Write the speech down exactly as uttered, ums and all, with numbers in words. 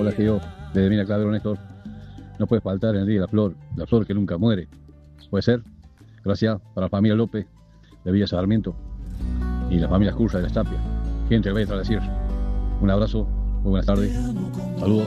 recordás que yo, desde Mina Clavero, Néstor, no puede faltar en el día la flor, la flor que nunca muere. ¿Puede ser? Gracias para la familia López de Villa Sarmiento y la familia Cursa de la Tapia. Gente, voy a decir un abrazo, muy buenas tardes, saludos.